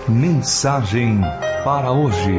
Mensagem para hoje.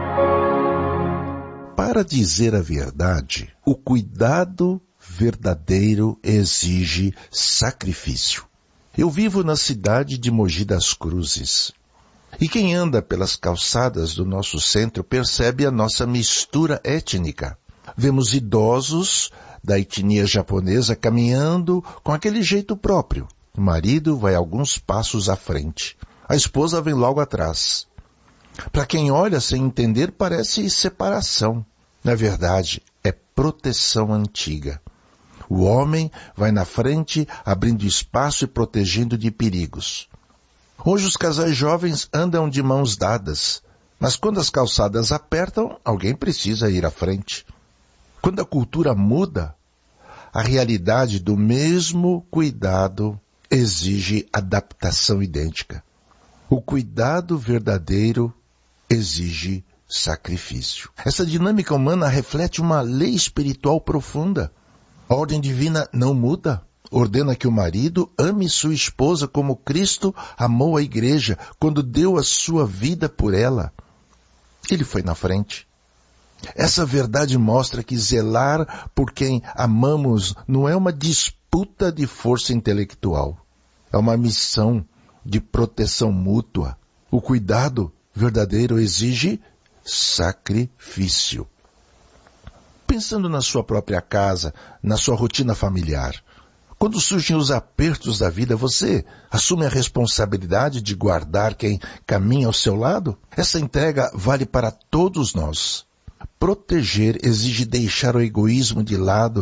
Para dizer a verdade, o cuidado verdadeiro exige sacrifício. Eu vivo na cidade de Mogi das Cruzes. E quem anda pelas calçadas do nosso centro percebe a nossa mistura étnica. Vemos idosos da etnia japonesa caminhando com aquele jeito próprio. O marido vai alguns passos à frente. A esposa vem logo atrás. Para quem olha sem entender, parece separação. Na verdade, é proteção antiga. O homem vai na frente, abrindo espaço e protegendo de perigos. Hoje os casais jovens andam de mãos dadas, mas quando as calçadas apertam, alguém precisa ir à frente. Quando a cultura muda, a realidade do mesmo cuidado exige adaptação idêntica. O cuidado verdadeiro exige sacrifício. Essa dinâmica humana reflete uma lei espiritual profunda. A ordem divina não muda. Ordena que o marido ame sua esposa como Cristo amou a igreja quando deu a sua vida por ela. Ele foi na frente. Essa verdade mostra que zelar por quem amamos não é uma disputa de força intelectual. É uma missão de proteção mútua. O cuidado verdadeiro exige sacrifício. Pensando na sua própria casa, na sua rotina familiar, quando surgem os apertos da vida, você assume a responsabilidade de guardar quem caminha ao seu lado? Essa entrega vale para todos nós. Proteger exige deixar o egoísmo de lado,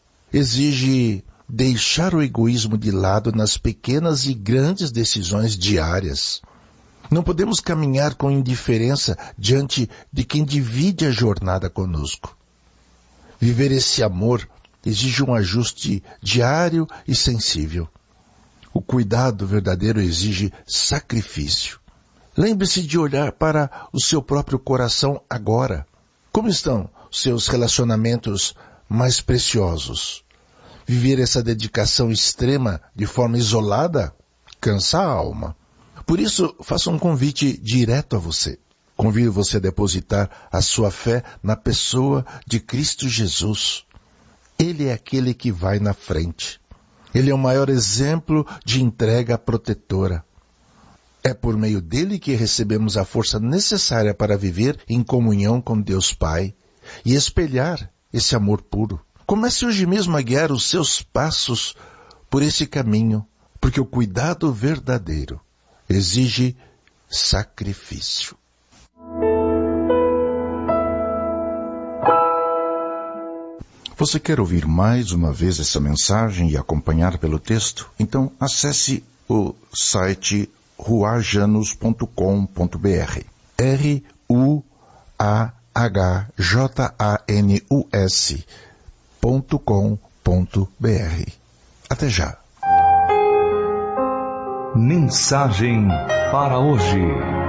nas pequenas e grandes decisões diárias. Não podemos caminhar com indiferença diante de quem divide a jornada conosco. Viver esse amor exige um ajuste diário e sensível. O cuidado verdadeiro exige sacrifício. Lembre-se de olhar para o seu próprio coração agora. Como estão seus relacionamentos mais preciosos? Viver essa dedicação extrema de forma isolada cansa a alma. Por isso, faço um convite direto a você. Convido você a depositar a sua fé na pessoa de Cristo Jesus. Ele é aquele que vai na frente. Ele é o maior exemplo de entrega protetora. É por meio dele que recebemos a força necessária para viver em comunhão com Deus Pai e espelhar esse amor puro. Comece hoje mesmo a guiar os seus passos por esse caminho, porque o cuidado verdadeiro exige sacrifício. Você quer ouvir mais uma vez essa mensagem e acompanhar pelo texto? Então acesse o site ruajanus.com.br ruajanus.com.br. Até já. Mensagem para hoje.